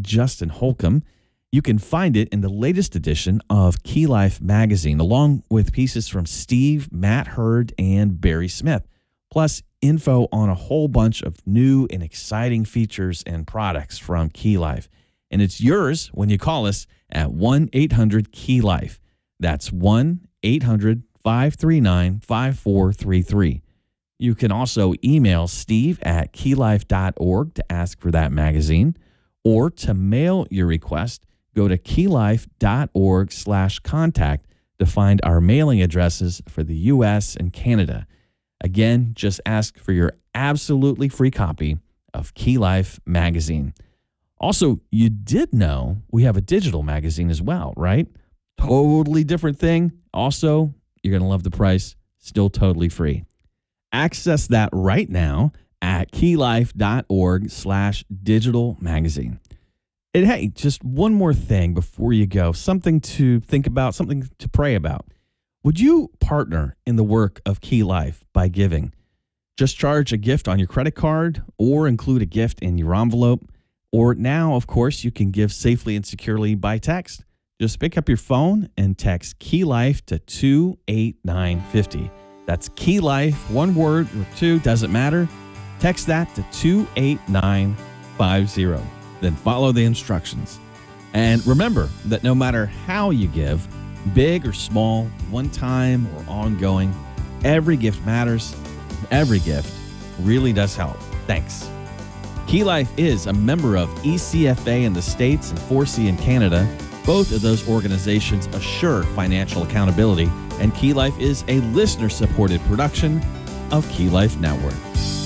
Justin Holcomb. You can find it in the latest edition of Key Life magazine, along with pieces from Steve, Matt Hurd, and Barry Smith, plus info on a whole bunch of new and exciting features and products from Key Life. And it's yours when you call us at 1-800-KEY-LIFE. That's 1-800-539-5433. You can also email Steve at keylife.org to ask for that magazine, or to mail your request, go to keylife.org/contact to find our mailing addresses for the U.S. and Canada. Again, just ask for your absolutely free copy of Key Life magazine. Also, you did know we have a digital magazine as well, right? Totally different thing. Also, you're going to love the price. Still totally free. Access that right now at keylife.org/digital magazine. And hey, just one more thing before you go, something to think about, something to pray about. Would you partner in the work of Key Life by giving? Just charge a gift on your credit card or include a gift in your envelope. Or now, of course, you can give safely and securely by text. Just pick up your phone and text Key Life to 28950. That's Key Life, one word or two, doesn't matter. Text that to 28950. Then follow the instructions. And remember that no matter how you give, big or small, one time or ongoing, every gift matters. Every gift really does help. Thanks. Key Life is a member of ECFA in the States and 4C in Canada. Both of those organizations assure financial accountability, and Key Life is a listener-supported production of Key Life Network.